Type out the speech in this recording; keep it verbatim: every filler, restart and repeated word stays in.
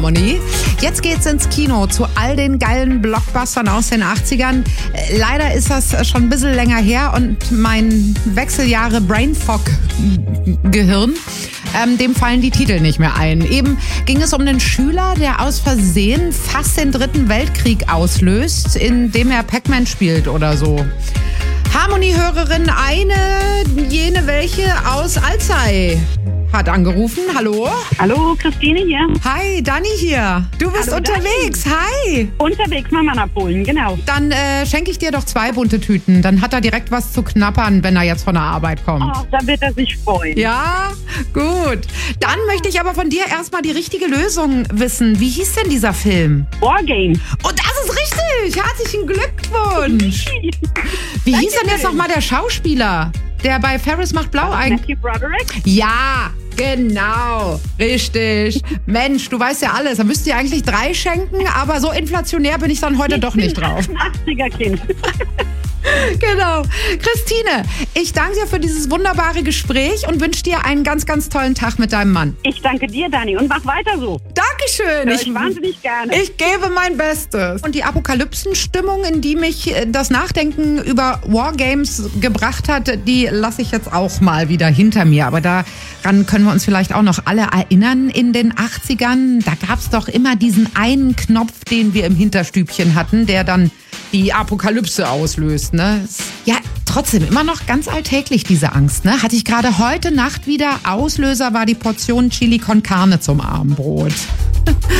Harmony. Jetzt geht's ins Kino zu all den geilen Blockbustern aus den achtzigern. Leider ist das schon ein bisschen länger her und mein Wechseljahre Brainfuck-Gehirn, ähm, dem fallen die Titel nicht mehr ein. Eben ging es um einen Schüler, der aus Versehen fast den Dritten Weltkrieg auslöst, indem er Pac-Man spielt oder so. Harmony-Hörerin, eine, jene welche aus Alzey hat angerufen. Hallo? Hallo, Christine hier. Hi, Dani hier. Du bist Hallo, unterwegs. Hi. Unterwegs, Mama abholen, genau. Dann äh, schenke ich dir doch zwei bunte Tüten. Dann hat er direkt was zu knappern, wenn er jetzt von der Arbeit kommt. Oh, da wird er sich freuen. Ja, gut. Dann möchte ich aber von dir erstmal die richtige Lösung wissen. Wie hieß denn dieser Film? Wargame. Oh, das ist richtig. Herzlichen Glückwunsch. Wie hieß denn jetzt nochmal der Schauspieler, der bei Ferris macht Blau eigentlich? Matthew Broderick? Ja, genau. Richtig. Mensch, du weißt ja alles. Da müsst ihr eigentlich drei schenken, aber so inflationär bin ich dann heute doch nicht drauf. achtziger Kind. Genau. Christine, ich danke dir für dieses wunderbare Gespräch und wünsche dir einen ganz, ganz tollen Tag mit deinem Mann. Ich danke dir, Dani, und mach weiter so. Dankeschön. Ich, ich wahnsinnig gerne. Ich gebe mein Bestes. Und die Apokalypsenstimmung, in die mich das Nachdenken über Wargames gebracht hat, die lasse ich jetzt auch mal wieder hinter mir. Aber daran können wir uns vielleicht auch noch alle erinnern in den achtzigern. Da gab es doch immer diesen einen Knopf, den wir im Hinterstübchen hatten, der dann die Apokalypse auslöst, ne? Ja, trotzdem immer noch ganz alltäglich, diese Angst, ne? Hatte ich gerade heute Nacht wieder. Auslöser war die Portion Chili con Carne zum Abendbrot.